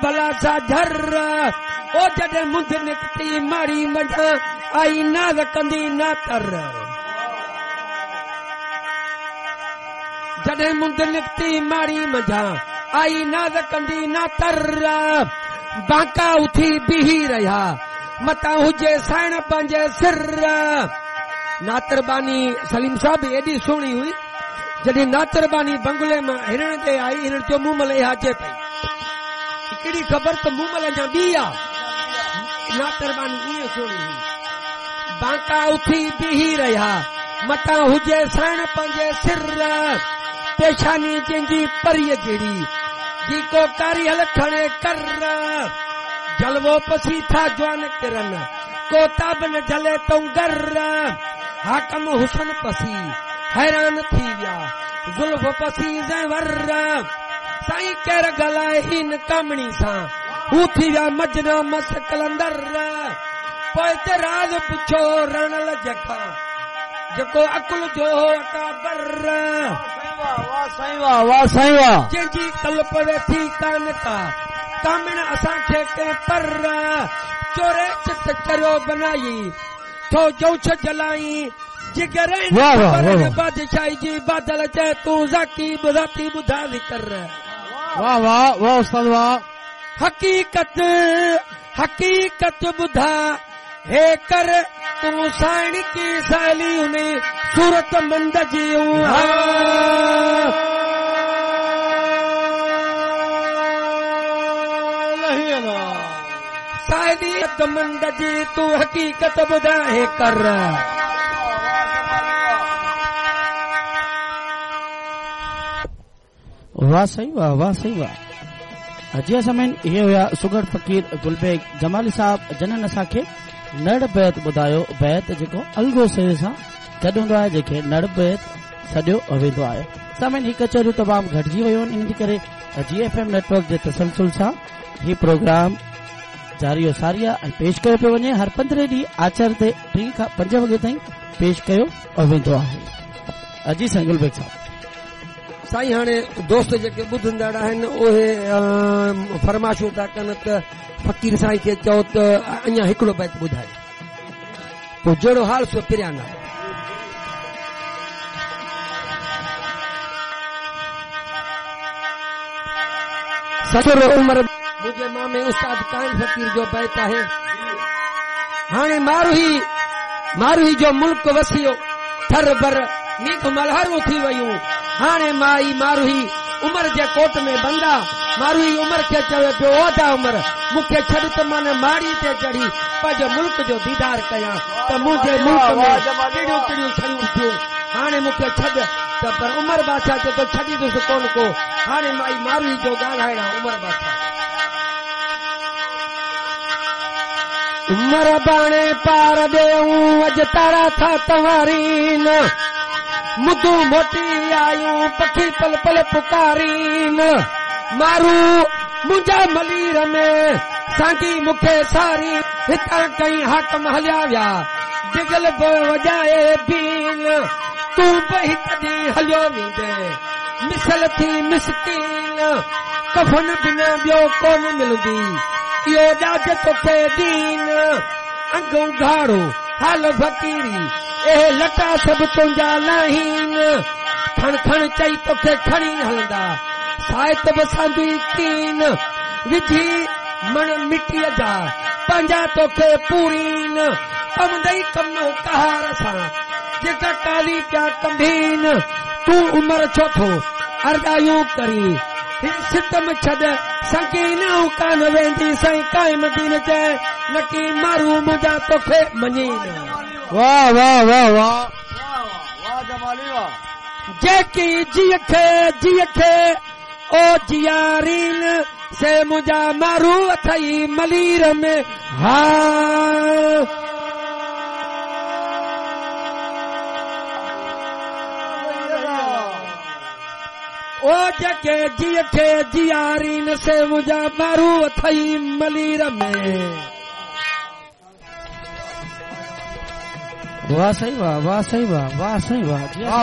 भला सा झर ओ जॾहिं मुंद निकती मारी मझा आई ना रकंदी ना तर जॾहिं मुंद निकती मारी मझा आई ना रकंदी ना तर बांका उथी बीही रहिया मता हुजे साइण पंहिंजे सिर नातरबानी सलीम साहब एॾी सुहिणी हुई जॾहिं नातरबानी बंगले मां हिरण ते आई हिरण जो मूमल इहा अचे पई हिकिड़ी ख़बर त मूमल अञा ॿी आहे नातरबानी ईअं सुहिणी हुई बांका उथी बीही रहिया मता हुजे साइण पंहिंजे सिर पेशानी जंहिंजी परीअ जहिड़ी जी को कारी हल खणे कर जलवो पसी था जवान किरन को ताब न जले तो गर हाकम हुसन पसी हैरान थी विया जुल्फ पसी ज़ेवर साईं केर गलाए हिन कामणी सां हू थी विया मजना मस कलंदर पोइ ते राज पुछो रणल जखा जेको अकुल जो अकाबर वाह साईं वाह साईं वाह जंहिंजी कल्प वेठी कान का कामण असांखे के पर चोरे चित करियो बनाई थो जोछ जलाई जिगर बादशाही जी बादल चए तूं ज़ाती ॿुधाती ॿुधा कर वाह वाह वाह उस्ताद वाह हकीकत ॿुधा हे कर तूं साइण की साली उन सूरत मंद जी साइलियत मंद जी तूं हकीकत ॿुधाए कर वाह सही वाह जी असां इहे हुया सुगड़ फ़कीर गुलबेग जमाली साहब जनन असांखे नड़ बैत ॿुधायो बैत जेको अलगो सिरे सां गॾु हूंदो आहे जंहिंखे नड़ बैत सॼो वेंदो आहे असां ही कचहरियूं तमामु घटिजी वियूं आहिनि इन जे करे GFM नेटवर्क जे तसलसल सां ही प्रोग्राम जारी सारी आहे ऐं पेश कयो पियो वञे हर 15 ॾींहं आचर ते 3 खां 5 वॻे ताईं पेश कयो वेंदो आहे अजी साईं गुलबेग साहब साईं हाणे दोस्त जेके ॿुधंदड़ आहिनि उहे फरमाइशूं था कनि त फ़कीर साईं खे चओ त अञा हिकिड़ो बैत ॿुधाए पोइ जहिड़ो हाल सो पिरियाना ससुर उमर मुंहिंजे मामे उस्ताद काइन फ़कीर जो बैत आहे हाणे मारूही जो मुल्क वसियो थर भर मीख मल्हारूं थी वयूं हाणे माई मारूही उमर जे कोट में बंदा मारूही उमर खे चवे पियो ओदा उमर मूंखे छॾ त मां माड़ी ते चढ़ी पंहिंजे मुल्क जो दीदार कयां त मुंहिंजे मुल्क में कहिड़ियूं कहिड़ियूं शयूं थियूं हाणे मूंखे छॾ त पर उमर बादशाह चए थो छॾींदुसि कोन को हाणे माई मारूही जो ॻाल्हाइणा उमर बादशाह उमर बाणे पार ॾेऊं अॼु तारा था तवारीन मुदू मोटी आयूं पखी पल पल पुकारीन मारू मुंहिंजा मलीर में सांगी मूंखे सारी हितां कई हाकम हलिया विया डिगल वॼाए बीन तूं बि तॾहिं हलियो वेंदे मिसल थी मिसकीन कफन बिना ॿियो कोन मिलंदी इहो ॾाढ तोखे दीन अंग उघाड़ो हाल फ़कीरी ए लटा सभु तुंहिंजा लाहीन खण खण चई तोखे खणी हलंदा साहित बसांदी कीन विझी मण मिटीअ जा पंहिंजा तोखे पूरीन कमदई कम कहार सां जेका काली पिया कंदीन तूं उमर छो थो अरदायूं करी सितम छॾ संकीन कान वेंदी साईं काइम दीन चए नकी मारू मुंहिंजा तोखे मञीन वाह वाह वाह वाह वाह जमाली वाह जेकी जीअ खे ओ जियारीन से मुंहिंजा मारू अथई मलीर में हा ओ जेके जीअ खे जियारीन से मुंहिंजा मारू अथई मलीर में वाह सही वाह वाह सही वाह वाह सही वाह